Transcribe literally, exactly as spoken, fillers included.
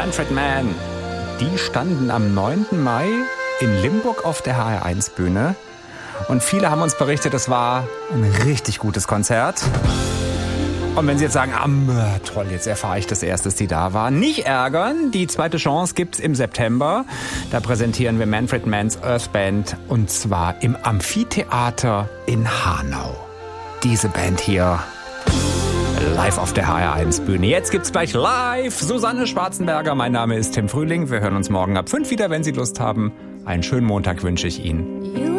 Manfred Mann. Die standen am neunten Mai in Limburg auf der H R eins Bühne. Und viele haben uns berichtet, es war ein richtig gutes Konzert. Und wenn Sie jetzt sagen, ah, toll, jetzt erfahre ich das erste, dass die da waren. Nicht ärgern, die zweite Chance gibt's im September. Da präsentieren wir Manfred Manns Earth Band und zwar im Amphitheater in Hanau. Diese Band hier live auf der H R eins Bühne. Jetzt gibt's gleich live Susanne Schwarzenberger. Mein Name ist Tim Frühling. Wir hören uns morgen ab fünf wieder, wenn Sie Lust haben. Einen schönen Montag wünsche ich Ihnen.